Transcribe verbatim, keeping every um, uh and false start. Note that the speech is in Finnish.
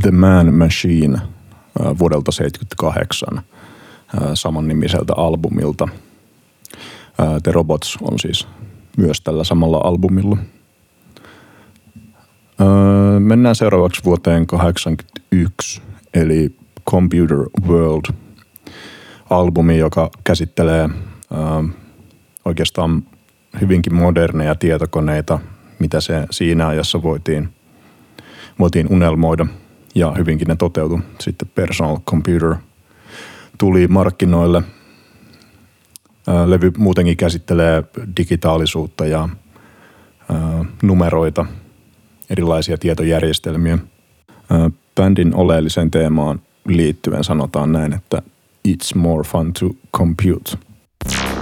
The Man Machine vuodelta seitsemänkymmentäkahdeksan samannimiseltä albumilta. The Robots on siis myös tällä samalla albumilla. Mennään seuraavaksi vuoteen kahdeksankymmentäyksi, eli Computer World -albumi, joka käsittelee oikeastaan hyvinkin moderneja tietokoneita, mitä se siinä ajassa voitiin, voitiin unelmoida, ja hyvinkin ne toteutui. Sitten Personal Computer tuli markkinoille. Levy muutenkin käsittelee digitaalisuutta ja numeroita, erilaisia tietojärjestelmiä. Bändin oleelliseen teemaan liittyen sanotaan näin, että it's more fun to compute.